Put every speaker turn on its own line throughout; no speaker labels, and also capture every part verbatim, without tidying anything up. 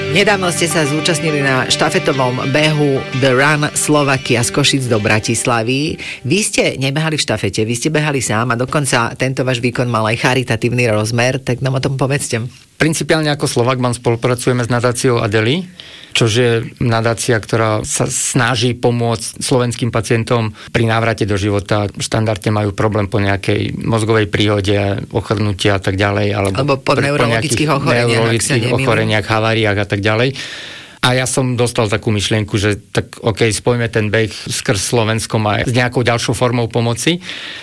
Nedávno ste sa zúčastnili na štafetovom behu The Run Slovakia z Košic do Bratislavy. Vy ste nebehali v štafete, vy ste behali sám a dokonca tento váš výkon mal aj charitatívny rozmer, tak nám o tom povedzte.
Principiálne ako Slovakman spolupracujeme s nadáciou Adely, čo je nadácia, ktorá sa snaží pomôcť slovenským pacientom pri návrate do života. Štandardne majú problém po nejakej mozgovej príhode, ochrnutia a tak ďalej. Alebo,
alebo po, po neurologických ochoreniach,
neurologických ochoreniach, haváriách a tak ďalej. A ja som dostal takú myšlienku, že tak OK, spojme ten beh skrz Slovenskom aj s nejakou ďalšou formou pomoci.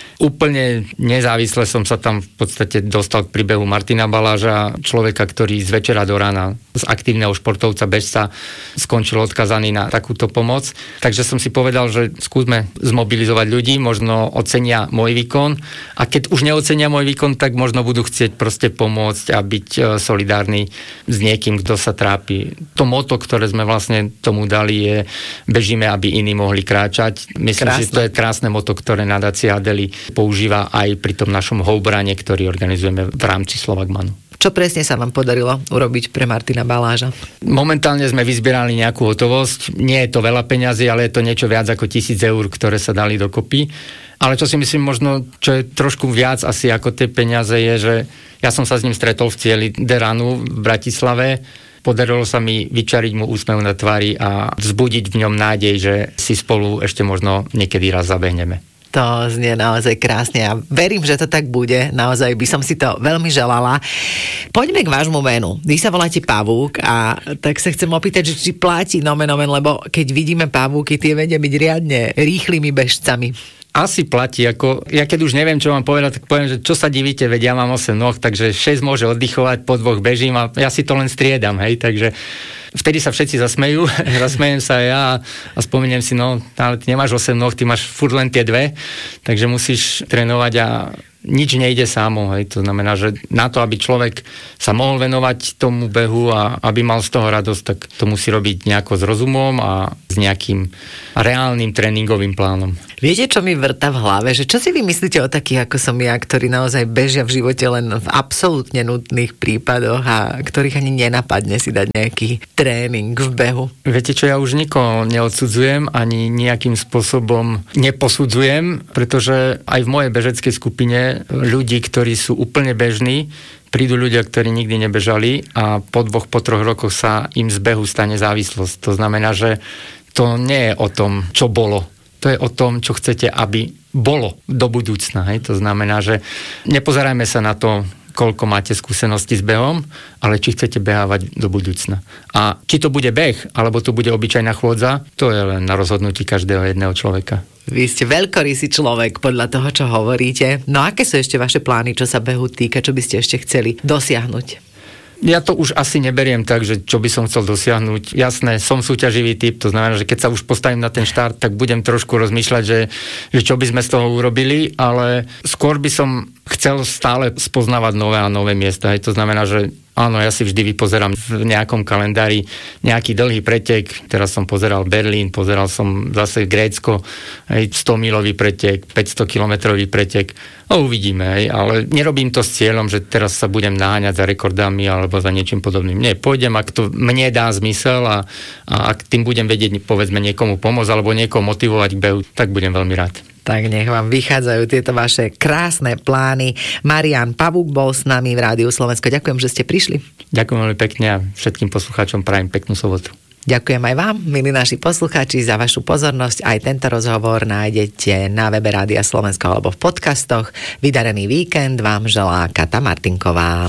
Úplne nezávisle som sa tam v podstate dostal k príbehu Martina Baláža, človeka, ktorý z večera do rána z aktívneho športovca bežca skončil odkazaný na takúto pomoc. Takže som si povedal, že skúsme zmobilizovať ľudí, možno ocenia môj výkon a keď už neocenia môj výkon, tak možno budú chcieť proste pomôcť a byť solidárni s niekým, kto sa trápi. To motto, ktoré sme vlastne tomu dali, je bežíme, aby iní mohli kráčať. Myslím, krásne. Že to je krásne motto, ktoré nadácia Adely používa aj pri tom našom houbrane, ktorý organizujeme v rámci Slovakmanu.
Čo presne sa vám podarilo urobiť pre Martina Baláža?
Momentálne sme vyzbierali nejakú hotovosť. Nie je to veľa peňazí, ale je to niečo viac ako tisíc eur, ktoré sa dali dokopy. Ale čo si myslím možno, čo je trošku viac asi ako tie peniaze, je, že ja som sa s ním stretol v cieli Deranu v Bratislave. Podarilo sa mi vyčariť mu úsmev na tvári a vzbudiť v ňom nádej, že si spolu ešte možno niekedy raz zabehneme.
To znie naozaj krásne a verím, že to tak bude. Naozaj by som si to veľmi želala. Poďme k vášmu menu. Vy sa voláte Pavúk a tak sa chcem opýtať, že či platí nomen omen, lebo keď vidíme pavúky, tie vedia byť riadne rýchlymi bežcami.
Asi platí, ako ja keď už neviem, čo vám povedať, tak poviem, že čo sa divíte, veď ja mám osem noh, takže šesť môže oddychovať, po dvoch bežím a ja si to len striedam, hej, takže vtedy sa všetci zasmejú, zasmejem sa ja a spomeniem si, no, ale ty nemáš osem noh, ty máš furt len tie dve, takže musíš trénovať a nič nejde samo, hej. To znamená, že na to, aby človek sa mohol venovať tomu behu a aby mal z toho radosť, tak to musí robiť nejako s rozumom a s nejakým reálnym tréningovým plánom.
Viete, čo mi vrta v hlave? Že čo si vy myslíte o takých, ako som ja, ktorí naozaj bežia v živote len v absolútne nutných prípadoch a ktorých ani nenapadne si dať nejaký tréning v behu?
Viete čo, ja už nikoho neodsudzujem, ani nejakým spôsobom neposudzujem, pretože aj v mojej bežeckej skupine ľudí, ktorí sú úplne bežní, prídu ľudia, ktorí nikdy nebežali a po dvoch, po troch rokoch sa im z behu stane závislosť. To znamená, že to nie je o tom, čo bolo. To je o tom, čo chcete, aby bolo do budúcna. Hej? To znamená, že nepozerajme sa na to, koľko máte skúsenosti s behom, ale či chcete behávať do budúcna. A či to bude beh, alebo to bude obyčajná chôdza, to je len na rozhodnutí každého jedného človeka.
Vy ste veľkorysý človek podľa toho, čo hovoríte. No aké sú ešte vaše plány, čo sa behu týka, čo by ste ešte chceli dosiahnuť?
Ja to už asi neberiem tak, že čo by som chcel dosiahnuť. Jasné, som súťaživý typ, to znamená, že keď sa už postavím na ten štart, tak budem trošku rozmýšľať, že, že čo by sme z toho urobili, ale skôr by som chcel stále spoznávať nové a nové miesta. Hej. To znamená, že áno, ja si vždy vypozerám v nejakom kalendári nejaký dlhý pretek. Teraz som pozeral Berlín, pozeral som zase Grécko, hej, sto milový pretek, päťsto kilometrový pretek. No uvidíme, hej, ale nerobím to s cieľom, že teraz sa budem naháňať za rekordami alebo za niečím podobným. Nie, pôjdem, ak to mne dá zmysel a, a ak tým budem vedieť, povedzme, niekomu pomôcť alebo niekomu motivovať k behu, tak budem veľmi rád.
Tak nech vám vychádzajú tieto vaše krásne plány. Marián Pavúk bol s nami v Rádiu Slovensko. Ďakujem, že ste prišli.
Ďakujem veľmi pekne a všetkým poslucháčom prajem peknú sobotu.
Ďakujem aj vám, milí naši poslucháči, za vašu pozornosť. Aj tento rozhovor nájdete na webe Rádia Slovensko alebo v podcastoch. Vydarený víkend vám želá Kata Martinková.